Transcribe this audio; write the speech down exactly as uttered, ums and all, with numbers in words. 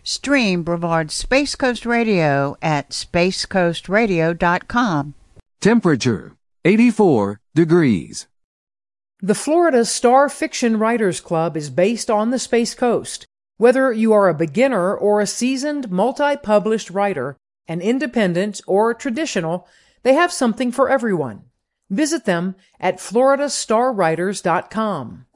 Stream Brevard's Space Coast Radio at space coast radio dot com. Temperature, eighty-four degrees. The Florida Star Fiction Writers Club is based on the Space Coast. Whether you are a beginner or a seasoned, multi-published writer, an independent or traditional, they have something for everyone. Visit them at florida star writers dot com.